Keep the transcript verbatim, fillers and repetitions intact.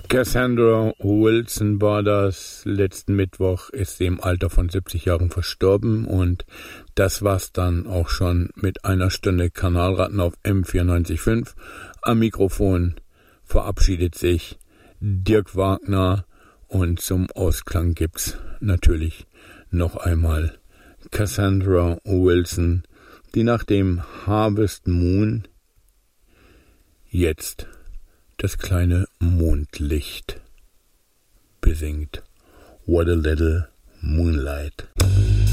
Cassandra Wilson war das. Letzten Mittwoch ist sie im Alter von siebzig Jahren verstorben und das war's dann auch schon mit einer Stunde Kanalratten auf M vierundneunzig Komma fünf. Am Mikrofon verabschiedet sich Dirk Wagner und zum Ausklang gibt's natürlich noch einmal Cassandra Wilson, die nach dem Harvest Moon jetzt das kleine Mondlicht besingt. What a little moonlight.